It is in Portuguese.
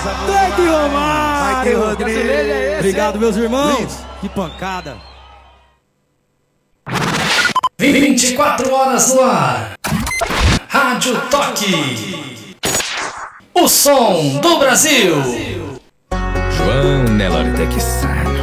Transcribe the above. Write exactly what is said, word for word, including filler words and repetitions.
Tem que Romário! Vai ter Rodrigo. É esse, obrigado, meus irmãos. Lindo. Que pancada. vinte e quatro horas no ar. Rádio Toque. O som do Brasil. João Nelortec Sá.